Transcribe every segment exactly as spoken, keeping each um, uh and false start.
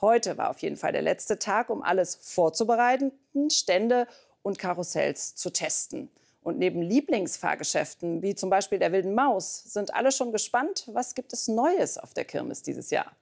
Heute war auf jeden Fall der letzte Tag, um alles vorzubereiten, Stände und Karussells zu testen. Und neben Lieblingsfahrgeschäften, wie zum Beispiel der Wilden Maus, sind alle schon gespannt, was gibt es Neues auf der Kirmes dieses Jahr.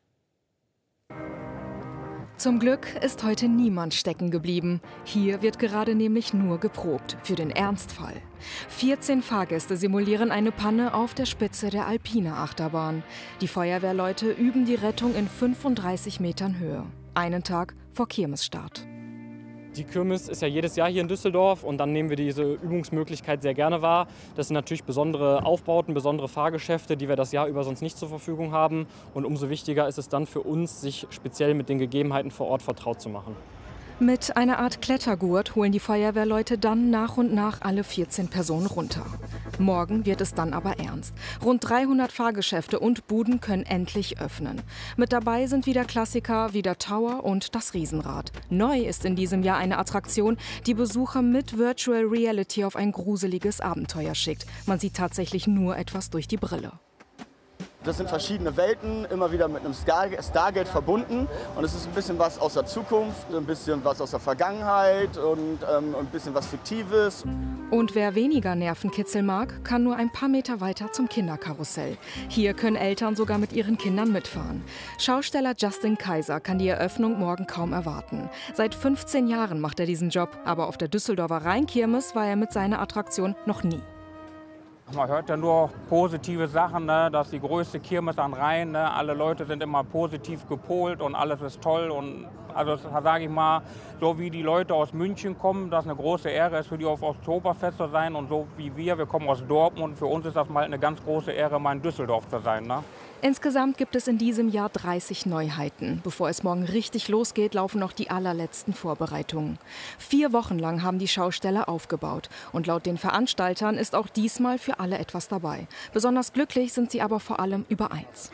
Zum Glück ist heute niemand stecken geblieben. Hier wird gerade nämlich nur geprobt für den Ernstfall. vierzehn Fahrgäste simulieren eine Panne auf der Spitze der Alpina-Achterbahn. Die Feuerwehrleute üben die Rettung in fünfunddreißig Metern Höhe. Einen Tag vor Kirmesstart. Die Kirmes ist ja jedes Jahr hier in Düsseldorf und dann nehmen wir diese Übungsmöglichkeit sehr gerne wahr. Das sind natürlich besondere Aufbauten, besondere Fahrgeschäfte, die wir das Jahr über sonst nicht zur Verfügung haben. Und umso wichtiger ist es dann für uns, sich speziell mit den Gegebenheiten vor Ort vertraut zu machen. Mit einer Art Klettergurt holen die Feuerwehrleute dann nach und nach alle vierzehn Personen runter. Morgen wird es dann aber ernst. Rund dreihundert Fahrgeschäfte und Buden können endlich öffnen. Mit dabei sind wieder Klassiker wie der Tower und das Riesenrad. Neu ist in diesem Jahr eine Attraktion, die Besucher mit Virtual Reality auf ein gruseliges Abenteuer schickt. Man sieht tatsächlich nur etwas durch die Brille. Das sind verschiedene Welten, immer wieder mit einem Stargate verbunden. Und es ist ein bisschen was aus der Zukunft, ein bisschen was aus der Vergangenheit und ähm, ein bisschen was Fiktives. Und wer weniger Nervenkitzel mag, kann nur ein paar Meter weiter zum Kinderkarussell. Hier können Eltern sogar mit ihren Kindern mitfahren. Schausteller Justin Kaiser kann die Eröffnung morgen kaum erwarten. Seit fünfzehn Jahren macht er diesen Job, aber auf der Düsseldorfer Rheinkirmes war er mit seiner Attraktion noch nie. Man hört ja nur positive Sachen, ne? Das ist die größte Kirmes am Rhein. Ne? Alle Leute sind immer positiv gepolt und alles ist toll. Und also sage ich mal, so wie die Leute aus München kommen, dass eine große Ehre ist für die auf Oktoberfest zu sein. Und so wie wir, wir kommen aus Dortmund, für uns ist das mal eine ganz große Ehre, mal in Düsseldorf zu sein. Ne? Insgesamt gibt es in diesem Jahr dreißig Neuheiten. Bevor es morgen richtig losgeht, laufen noch die allerletzten Vorbereitungen. Vier Wochen lang haben die Schausteller aufgebaut. Und laut den Veranstaltern ist auch diesmal für alle etwas dabei. Besonders glücklich sind sie aber vor allem über eins.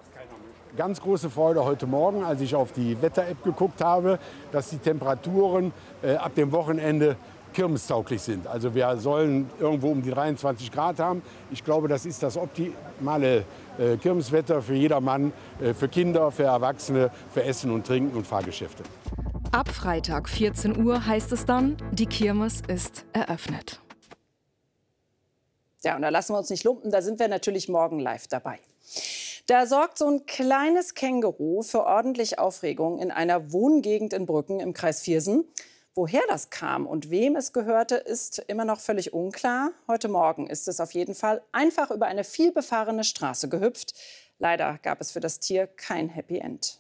Ganz große Freude heute Morgen, als ich auf die Wetter-App geguckt habe, dass die Temperaturen äh, ab dem Wochenende kirmestauglich sind. Also wir sollen irgendwo um die dreiundzwanzig Grad haben. Ich glaube, das ist das optimale äh, Kirmeswetter für jedermann, äh, für Kinder, für Erwachsene, für Essen und Trinken und Fahrgeschäfte. Ab Freitag vierzehn Uhr heißt es dann, die Kirmes ist eröffnet. Ja, und da lassen wir uns nicht lumpen, da sind wir natürlich morgen live dabei. Da sorgt so ein kleines Känguru für ordentlich Aufregung in einer Wohngegend in Brücken im Kreis Viersen. Woher das kam und wem es gehörte, ist immer noch völlig unklar. Heute Morgen ist es auf jeden Fall einfach über eine vielbefahrene Straße gehüpft. Leider gab es für das Tier kein Happy End.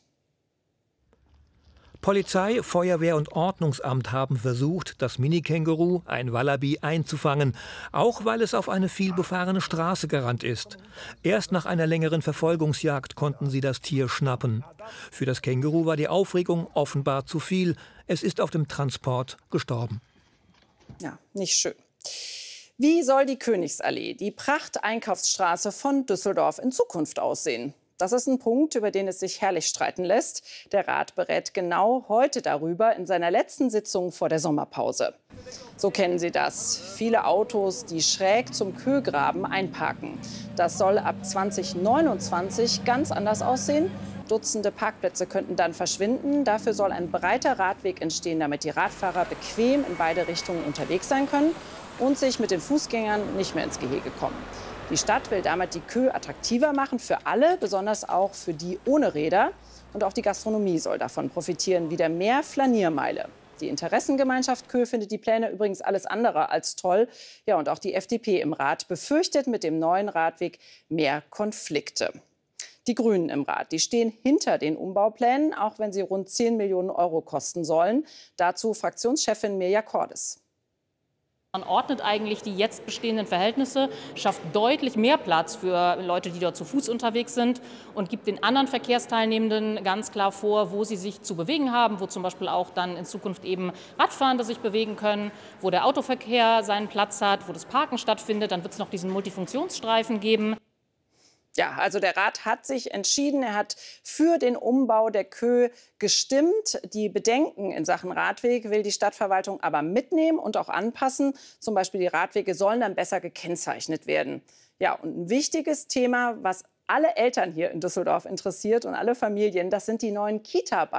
Polizei, Feuerwehr und Ordnungsamt haben versucht, das Mini-Känguru, ein Wallaby, einzufangen, auch weil es auf eine vielbefahrene Straße gerannt ist. Erst nach einer längeren Verfolgungsjagd konnten sie das Tier schnappen. Für das Känguru war die Aufregung offenbar zu viel. Es ist auf dem Transport gestorben. Ja, nicht schön. Wie soll die Königsallee, die Pracht-Einkaufsstraße von Düsseldorf, in Zukunft aussehen? Das ist ein Punkt, über den es sich herrlich streiten lässt. Der Rat berät genau heute darüber in seiner letzten Sitzung vor der Sommerpause. So kennen Sie das. Viele Autos, die schräg zum Kögraben einparken. Das soll ab zwanzig neunundzwanzig ganz anders aussehen. Dutzende Parkplätze könnten dann verschwinden. Dafür soll ein breiter Radweg entstehen, damit die Radfahrer bequem in beide Richtungen unterwegs sein können und sich mit den Fußgängern nicht mehr ins Gehege kommen. Die Stadt will damit die Kö attraktiver machen für alle, besonders auch für die ohne Räder. Und auch die Gastronomie soll davon profitieren, wieder mehr Flaniermeile. Die Interessengemeinschaft Kö findet die Pläne übrigens alles andere als toll. Ja, und auch die F D P im Rat befürchtet mit dem neuen Radweg mehr Konflikte. Die Grünen im Rat, die stehen hinter den Umbauplänen, auch wenn sie rund zehn Millionen Euro kosten sollen. Dazu Fraktionschefin Mirja Cordes. Man ordnet eigentlich die jetzt bestehenden Verhältnisse, schafft deutlich mehr Platz für Leute, die dort zu Fuß unterwegs sind und gibt den anderen Verkehrsteilnehmenden ganz klar vor, wo sie sich zu bewegen haben, wo zum Beispiel auch dann in Zukunft eben Radfahrende sich bewegen können, wo der Autoverkehr seinen Platz hat, wo das Parken stattfindet. Dann wird es noch diesen Multifunktionsstreifen geben. Ja, also der Rat hat sich entschieden. Er hat für den Umbau der Kö gestimmt. Die Bedenken in Sachen Radweg will die Stadtverwaltung aber mitnehmen und auch anpassen. Zum Beispiel die Radwege sollen dann besser gekennzeichnet werden. Ja, und ein wichtiges Thema, was alle Eltern hier in Düsseldorf interessiert und alle Familien, das sind die neuen Kita-Bikes.